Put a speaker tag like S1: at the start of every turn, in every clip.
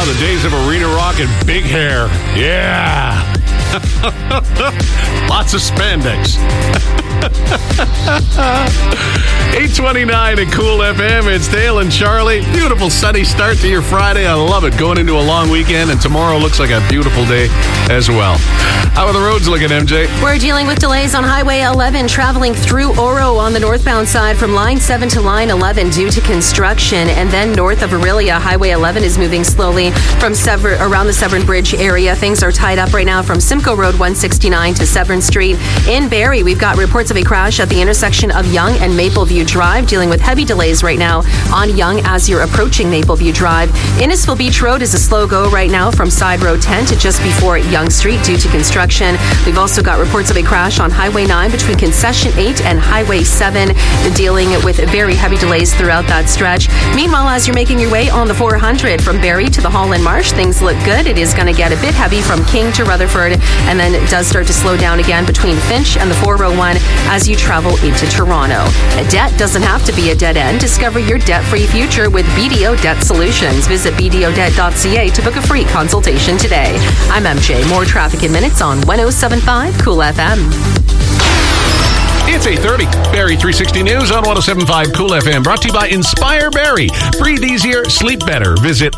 S1: the days of arena rock and big hair. Yeah. Lots of spandex. 8:29 at Cool FM. It's Dale and Charlie. Beautiful sunny start to your Friday. I love it. Going into a long weekend, and tomorrow looks like a beautiful day as well. How are the roads looking, MJ?
S2: We're dealing with delays on Highway 11 traveling through Oro on the northbound side from Line 7 to Line 11 due to construction. And then north of Aurelia, Highway 11 is moving slowly from around the Severn Bridge area. Things are tied up right now from Simcoe Road 169 to Severn Street. In Barrie, we've got reports of a crash at the intersection of Yonge and Mapleview Drive, dealing with heavy delays right now on Yonge as you're approaching Mapleview Drive. Innisfil Beach Road is a slow go right now from Side Road 10 to just before Yonge Street due to construction. We've also got reports of a crash on Highway 9 between Concession 8 and Highway 7, dealing with very heavy delays throughout that stretch. Meanwhile, as you're making your way on the 400 from Barrie to the Holland Marsh, things look good. It is going to get a bit heavy from King to Rutherford, and then it does start to slow down again between Finch and the 401 as you travel into Toronto. A debt doesn't have to be a dead end. Discover your debt-free future with BDO Debt Solutions. Visit bdodebt.ca to book a free consultation today. I'm MJ. More traffic in minutes on 107.5 Cool FM.
S1: It's 8:30. Barrie 360 News on 107.5 Cool FM. Brought to you by Inspire Barrie. Breathe easier, sleep better. Visit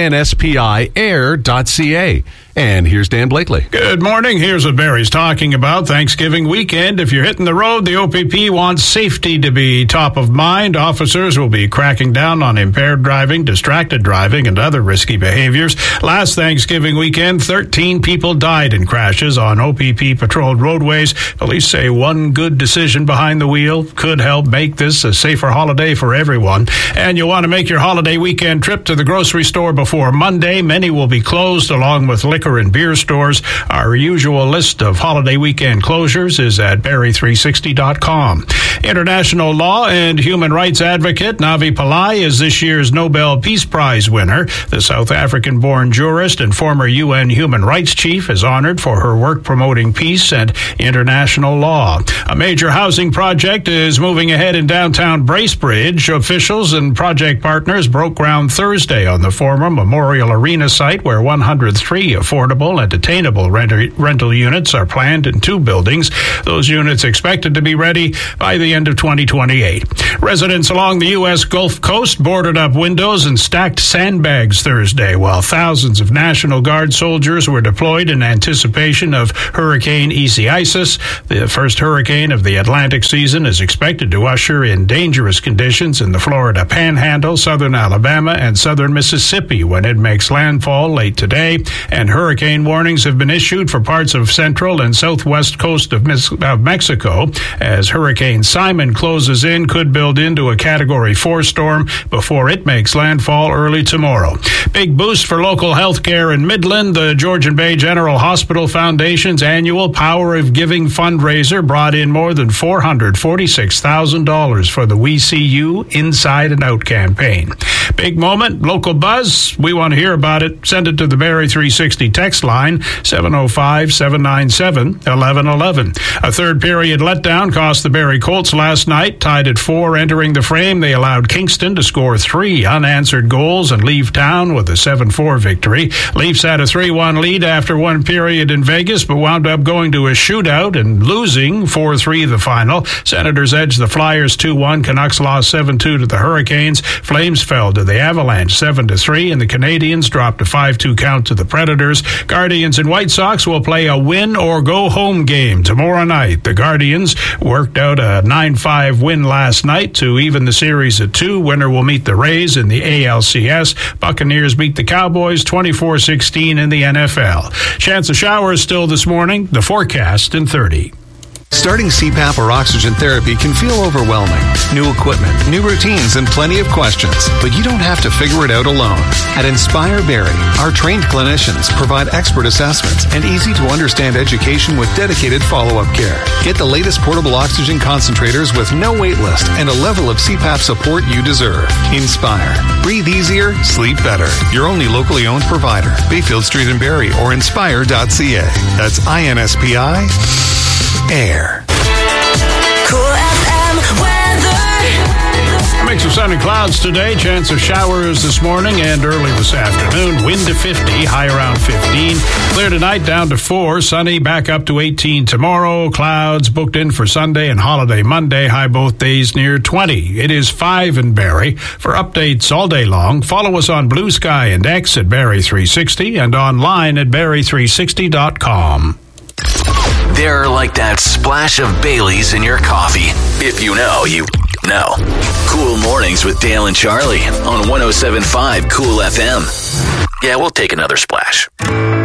S1: inspiair.ca. And here's Dan Blakely.
S3: Good morning. Here's what Barrie's talking about. Thanksgiving weekend. If you're hitting the road, the OPP wants safety to be top of mind. Officers will be cracking down on impaired driving, distracted driving, and other risky behaviors. Last Thanksgiving weekend, 13 people died in crashes on OPP-patrolled roadways. Police say one good decision behind the wheel could help make this a safer holiday for everyone. And you'll want to make your holiday weekend trip to the grocery store before Monday. Many will be closed, along with liquor and beer stores. Our usual list of holiday weekend closures is at Barrie360.com. International law and human rights advocate Navi Pillay is this year's Nobel Peace Prize winner. The South African-born jurist and former UN human rights chief is honored for her work promoting peace and international law. A major housing project is moving ahead in downtown Bracebridge. Officials and project partners broke ground Thursday on the former Memorial Arena site, where 103 affordable and attainable rental units are planned in 2 buildings. Those units expected to be ready by the end of 2028. Residents along the U.S. Gulf Coast boarded up windows and stacked sandbags Thursday, while thousands of National Guard soldiers were deployed in anticipation of Hurricane Isaias. The first hurricane of the Atlantic season is expected to usher in dangerous conditions in the Florida Panhandle, southern Alabama, and southern Mississippi when it makes landfall late today. And hurricane warnings have been issued for parts of central and southwest coast of Mexico. As Hurricane Simon closes in, could build into a Category 4 storm before it makes landfall early tomorrow. Big boost for local health care in Midland. The Georgian Bay General Hospital Foundation's annual Power of Giving fundraiser brought in more than $446,000 for the We See You Inside and Out campaign. Big moment, local buzz. We want to hear about it. Send it to the Barrie 360 text line, 705-797-1111. A third period letdown cost the Barrie Colts last night. Tied at 4 entering the frame, they allowed Kingston to score 3 unanswered goals and leave town with a 7-4 victory. Leafs had a 3-1 lead after one period in Vegas, but wound up going to a shootout and losing 4-3 the final. Senators edged the Flyers 2-1. Canucks lost 7-2 to the Hurricanes. Flames fell to the Avalanche 7-3, and the Canadiens dropped a 5-2 count to the Predators. Guardians and White Sox will play a win-or-go-home game tomorrow night. The Guardians worked out a 9-5 win last night to even the series at 2. Winner will meet the Rays in the ALCS. Buccaneers beat the Cowboys 24-16 in the NFL. Chance of showers still this morning. The forecast in 30.
S4: Starting CPAP or oxygen therapy can feel overwhelming. New equipment, new routines, and plenty of questions. But you don't have to figure it out alone. At Inspire Barrie, our trained clinicians provide expert assessments and easy-to-understand education with dedicated follow-up care. Get the latest portable oxygen concentrators with no wait list and a level of CPAP support you deserve. Inspire. Breathe easier, sleep better. Your only locally owned provider. Bayfield Street in Barrie or inspire.ca. That's INSPI. Air.
S5: Cool FM weather.
S3: I'm Mix of sun and clouds today. Chance of showers this morning and early this afternoon. Wind to 50, high around 15. Clear tonight down to 4. Sunny back up to 18 tomorrow. Clouds booked in for Sunday and holiday Monday. High both days near 20. It is 5 in Barrie. For updates all day long, follow us on Blue Sky and X at Barrie360 and online at Barrie360.com.
S5: They're like that splash of Baileys in your coffee. If you know, you know. Cool Mornings with Dale and Charlie on 107.5 Cool FM. Yeah, we'll take another splash.